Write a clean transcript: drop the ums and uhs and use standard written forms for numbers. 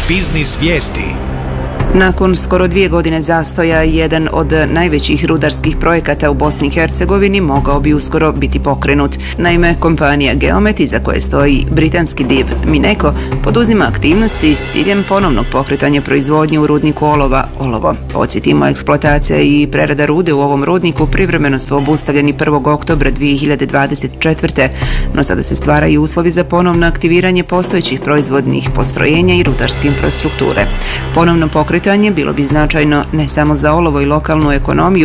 Biznis vijesti. Nakon skoro 2 godine zastoja, jedan od najvećih rudarskih projekata u Bosni i Hercegovini mogao bi uskoro biti pokrenut. Naime, kompanija Geomet, iza koje stoji britanski div Mineko, poduzima aktivnosti s ciljem ponovnog pokretanja proizvodnje u rudniku olova Olovo. Podsjetimo, eksploatacija i prerada rude u ovom rudniku privremeno su obustavljeni 1. oktobra 2024. No sada se stvaraju uslovi za ponovno aktiviranje postojećih proizvodnih postrojenja i rudarske infrastrukture. Ponovno pokretanje bilo bi značajno ne samo za olovo i lokalnu ekonomiju,